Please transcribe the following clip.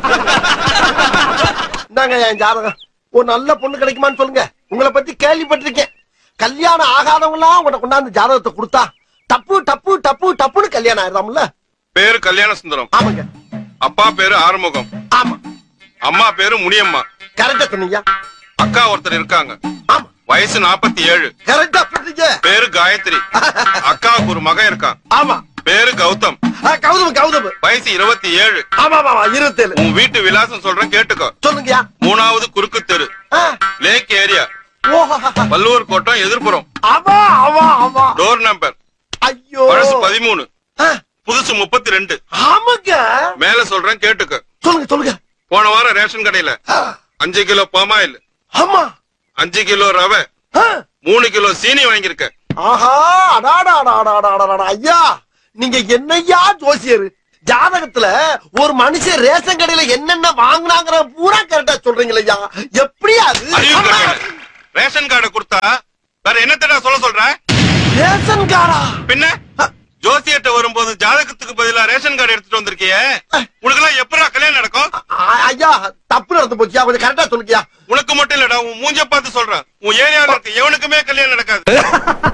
இந்தாங்க என் ஜாதகம். ஒரு நல்ல பொண்ணு கிடைக்குமான்னு சொல்லுங்க. உங்களை பத்தி கேள்விப்பட்டிருக்கேன். கல்யாணம் ஆகாதவங்க எல்லாம் உங்களை கொண்டாந்து ஜாதகத்தை கொடுத்தா டப்பு டப்பு டப்பு டப்புன்னு கல்யாணம் ஆயிரலாம்ல. பேரு கல்யாண சுந்தரம். ஆமாங்க. அப்பா பேரு ஆறுமுகம். ஆமா. அம்மா பேரு முனியம்மா. கரெக்டா சொன்னீங்க. அக்கா ஒருத்தர் இருக்காங்க. ஆமா. வயசு 47. கரெக்டா சொன்னீங்க. பேரு காயத்ரி. அக்காவுக்கு ஒரு மகன் இருக்கான். ஆமா. பேரு கௌதம். கௌதம் கௌதம். வயசு 27. ஆமா ஆமா 27. உன் வீட்டு விலாசம் சொல்றேன் கேட்டுக்கோ. சொல்லுங்கயா. 3வது குறுக்கு தெரு, லேக் ஏரியா, பல்லூர் கோட்டம், எதிர்ப்புறம். ஆமா ஆமா ஆமா. Door number. ஐயோ. பழசு 13, புதுசு 32. ஆமாங்க. மேல சொல்றேன் கேட்டுக்க. சொல்லுங்க சொல்லுங்க. போன வாரம் ரேஷன் கடையில 5 கிலோ பாமாயில், ஆமா, 5 கிலோ ரவை, 3 கிலோ சீனி வாங்கியிருக்க. ஆஹா, அடாடா ஐயா, நீங்க என்னையா ஜோசியர்? ஜாதகத்துல ஒரு மனுஷன் ரேஷன் கடையில என்னென்ன வாங்கினாங்கிற பூரா கரெக்டா சொல்றீங்களா? எப்படியா ரேஷன் கார்டு கொடுத்தா வேற என்னத்தடா சொல்ற? ரேஷன் கார்டா? பின்ன ஜோசியர்ட்ட வரும்போது ஜாதகத்துக்கு பதிலா ரேஷன் கார்டு எடுத்துட்டு வந்திருக்கியே, உனக்கு எல்லாம் எப்படா கல்யாணம் நடக்கும்? ஐயா, தப்பு நடந்து போச்சியா, கொஞ்சம் கரெக்டா சொல்லுக்கியா. உனக்கு மட்டும் இல்லடா, உன் மூஞ்ச பார்த்து சொல்றேன், உன் ஏரியால இருக்க எவனுக்குமே கல்யாணம் நடக்காது.